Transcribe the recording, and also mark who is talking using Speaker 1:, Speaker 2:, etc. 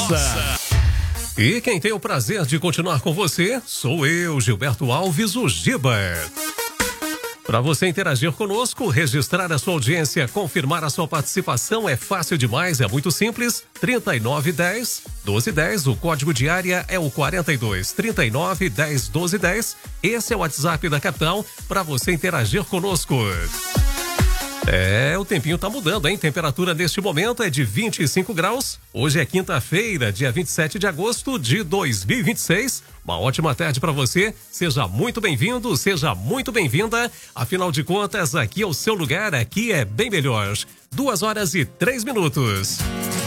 Speaker 1: nossa. E quem tem o prazer de continuar com você sou eu, Gilberto Alves, o Giba. Para você interagir conosco, registrar a sua audiência, confirmar a sua participação é fácil demais, é muito simples. 3910 1210, o código de área é o 42 3910 1210. Esse é o WhatsApp da capital para você interagir conosco. O tempinho tá mudando, hein? Temperatura neste momento é de 25 graus. Hoje é quinta-feira, dia 27 de agosto de 2026. Uma ótima tarde para você. Seja muito bem-vindo, seja muito bem-vinda. Afinal de contas, aqui é o seu lugar, aqui é bem melhor. 2 horas e 3 minutos.